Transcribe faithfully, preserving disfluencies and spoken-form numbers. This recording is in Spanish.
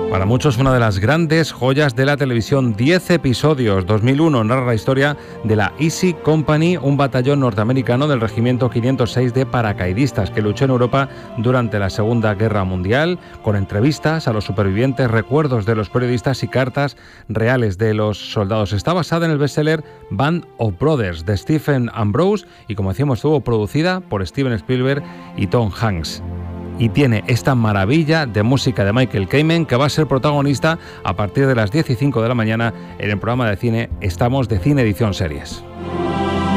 Para muchos, una de las grandes joyas de la televisión. Diez episodios. dos mil uno narra la historia de la Easy Company, un batallón norteamericano del Regimiento quinientos seis de paracaidistas que luchó en Europa durante la Segunda Guerra Mundial, con entrevistas a los supervivientes, recuerdos de los periodistas y cartas reales de los soldados. Está basada en el bestseller Band of Brothers de Stephen Ambrose y, como decíamos, estuvo producida por Steven Spielberg y Tom Hanks. Y tiene esta maravilla de música de Michael Kamen, que va a ser protagonista a partir de las diez y cinco de la mañana en el programa de cine Estamos de Cine Edición Series.